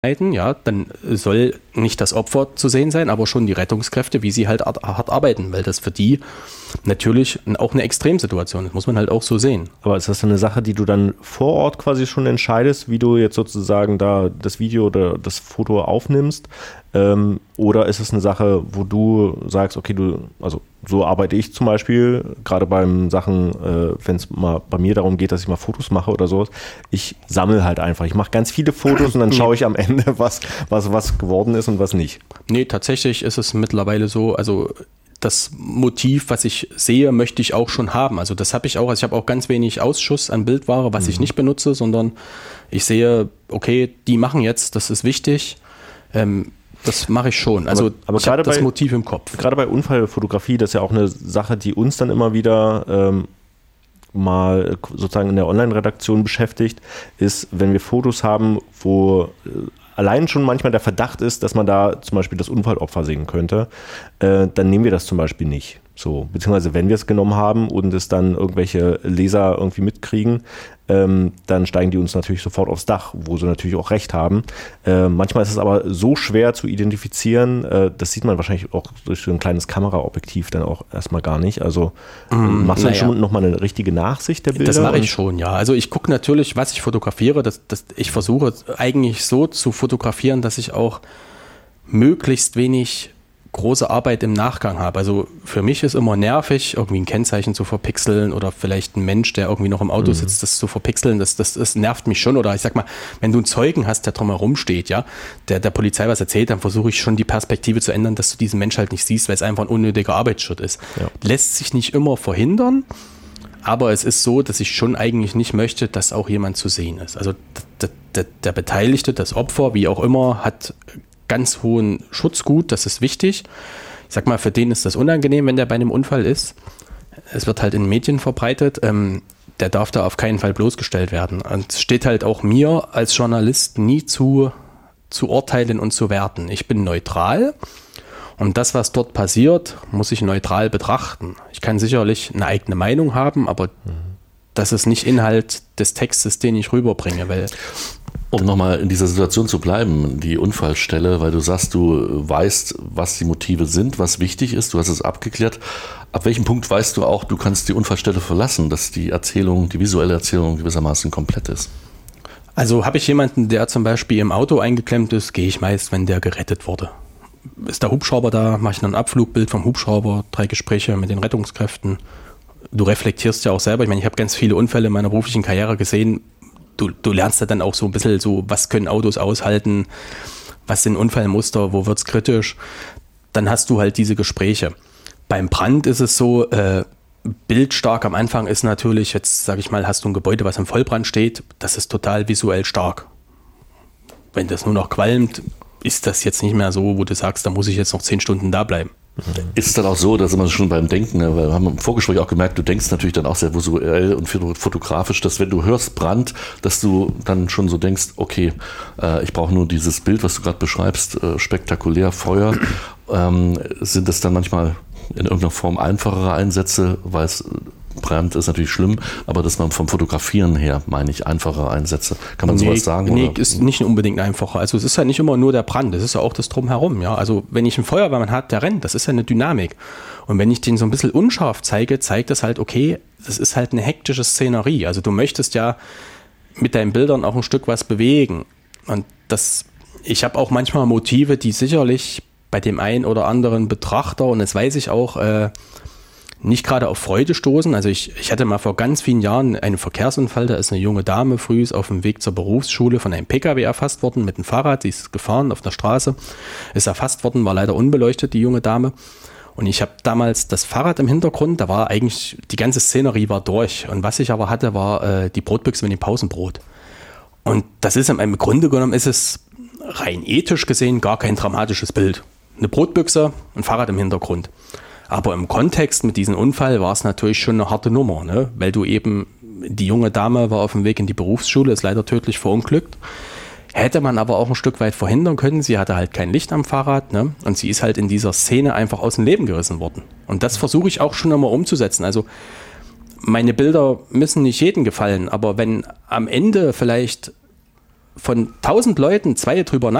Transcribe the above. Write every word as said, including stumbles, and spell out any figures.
ja, dann soll nicht das Opfer zu sehen sein, aber schon die Rettungskräfte, wie sie halt hart arbeiten, weil das für die natürlich auch eine Extremsituation ist, muss man halt auch so sehen. Aber ist das eine Sache, die du dann vor Ort quasi schon entscheidest, wie du jetzt sozusagen da das Video oder das Foto aufnimmst? Ähm, oder ist es eine Sache, wo du sagst, okay, du, also so arbeite ich zum Beispiel, gerade beim Sachen, äh, wenn es mal bei mir darum geht, dass ich mal Fotos mache oder sowas, ich sammle halt einfach. Ich mache ganz viele Fotos und dann schaue ich am Ende, was, was, was geworden ist und was nicht. Nee, tatsächlich ist es mittlerweile so, also das Motiv, was ich sehe, möchte ich auch schon haben. Also das habe ich auch, also ich habe auch ganz wenig Ausschuss an Bildware, was mhm. ich nicht benutze, sondern ich sehe, okay, die machen jetzt, das ist wichtig, ähm, das mache ich schon. Also aber, aber ich habe das bei, Motiv im Kopf. Gerade bei Unfallfotografie, das ist ja auch eine Sache, die uns dann immer wieder ähm, mal sozusagen in der Online-Redaktion beschäftigt, ist, wenn wir Fotos haben, wo äh, allein schon manchmal der Verdacht ist, dass man da zum Beispiel das Unfallopfer sehen könnte, äh, dann nehmen wir das zum Beispiel nicht. So, beziehungsweise wenn wir es genommen haben und es dann irgendwelche Leser irgendwie mitkriegen, ähm, dann steigen die uns natürlich sofort aufs Dach, wo sie natürlich auch recht haben. Äh, manchmal ist es aber so schwer zu identifizieren, äh, das sieht man wahrscheinlich auch durch so ein kleines Kameraobjektiv dann auch erstmal gar nicht. Also mm, machst du dann schon nochmal eine richtige Nachsicht der Bilder? Das mache ich schon, ja. Also ich gucke natürlich, was ich fotografiere. Das, das, ich versuche eigentlich so zu fotografieren, dass ich auch möglichst wenig große Arbeit im Nachgang habe. Also für mich ist immer nervig, irgendwie ein Kennzeichen zu verpixeln oder vielleicht ein Mensch, der irgendwie noch im Auto sitzt, mhm. das zu verpixeln, das, das, das nervt mich schon. Oder ich sag mal, wenn du einen Zeugen hast, der drumherum steht, ja, der der Polizei was erzählt, dann versuche ich schon die Perspektive zu ändern, dass du diesen Mensch halt nicht siehst, weil es einfach ein unnötiger Arbeitsschritt ist. Ja. Lässt sich nicht immer verhindern, aber es ist so, dass ich schon eigentlich nicht möchte, dass auch jemand zu sehen ist. Also der, der, der Beteiligte, das Opfer, wie auch immer, hat ganz hohen Schutzgut, das ist wichtig. Ich sag mal, für den ist das unangenehm, wenn der bei einem Unfall ist. Es wird halt in Medien verbreitet. Ähm, der darf da auf keinen Fall bloßgestellt werden. Und es steht halt auch mir als Journalist nie zu, zu urteilen und zu werten. Ich bin neutral und das, was dort passiert, muss ich neutral betrachten. Ich kann sicherlich eine eigene Meinung haben, aber mhm. das ist nicht Inhalt des Textes, den ich rüberbringe, weil um nochmal in dieser Situation zu bleiben, die Unfallstelle, weil du sagst, du weißt, was die Motive sind, was wichtig ist, du hast es abgeklärt. Ab welchem Punkt weißt du auch, du kannst die Unfallstelle verlassen, dass die Erzählung, die visuelle Erzählung gewissermaßen komplett ist? Also habe ich jemanden, der zum Beispiel im Auto eingeklemmt ist, gehe ich meist, wenn der gerettet wurde. Ist der Hubschrauber da, mache ich noch ein Abflugbild vom Hubschrauber, drei Gespräche mit den Rettungskräften. Du reflektierst ja auch selber, ich meine, ich habe ganz viele Unfälle in meiner beruflichen Karriere gesehen. Du, du lernst ja dann auch so ein bisschen so, was können Autos aushalten, was sind Unfallmuster, wo wird es kritisch. Dann hast du halt diese Gespräche. Beim Brand ist es so, äh, bildstark am Anfang ist natürlich, jetzt sage ich mal, hast du ein Gebäude, was im Vollbrand steht, das ist total visuell stark. Wenn das nur noch qualmt, ist das jetzt nicht mehr so, wo du sagst, da muss ich jetzt noch zehn Stunden da bleiben. Ist es dann auch so, da sind wir schon beim Denken, ne? Weil wir haben im Vorgespräch auch gemerkt, du denkst natürlich dann auch sehr visuell und fotografisch, dass wenn du hörst Brand, dass du dann schon so denkst, okay, äh, ich brauche nur dieses Bild, was du gerade beschreibst, äh, spektakulär, Feuer. Ähm, sind das dann manchmal in irgendeiner Form einfachere Einsätze, weil es Brand ist natürlich schlimm, aber dass man vom Fotografieren her, meine ich, einfache Einsätze. Kann man nee, sowas sagen? Nee, oder? Ist nicht unbedingt einfacher. Also es ist ja nicht immer nur der Brand, es ist ja auch das Drumherum. Ja? Also wenn ich einen Feuerwehrmann habe, der rennt, das ist ja eine Dynamik. Und wenn ich den so ein bisschen unscharf zeige, zeigt das halt, okay, das ist halt eine hektische Szenerie. Also du möchtest ja mit deinen Bildern auch ein Stück was bewegen. Und das, ich habe auch manchmal Motive, die sicherlich bei dem einen oder anderen Betrachter, und das weiß ich auch, äh, nicht gerade auf Freude stoßen. Also ich, ich hatte mal vor ganz vielen Jahren einen Verkehrsunfall, da ist eine junge Dame früh auf dem Weg zur Berufsschule von einem P K W erfasst worden mit dem Fahrrad, sie ist gefahren auf der Straße, ist erfasst worden, war leider unbeleuchtet, die junge Dame. Und ich habe damals das Fahrrad im Hintergrund, da war eigentlich, die ganze Szenerie war durch. Und was ich aber hatte, war äh, die Brotbüchse mit dem Pausenbrot. Und das ist im Grunde genommen, ist es rein ethisch gesehen gar kein dramatisches Bild. Eine Brotbüchse, ein Fahrrad im Hintergrund. Aber im Kontext mit diesem Unfall war es natürlich schon eine harte Nummer, ne? Weil du eben, die junge Dame war auf dem Weg in die Berufsschule, ist leider tödlich verunglückt. Hätte man aber auch ein Stück weit verhindern können. Sie hatte halt kein Licht am Fahrrad, ne? Und sie ist halt in dieser Szene einfach aus dem Leben gerissen worden. Und das versuche ich auch schon immer umzusetzen. Also meine Bilder müssen nicht jedem gefallen, aber wenn am Ende vielleicht von tausend Leuten zwei drüber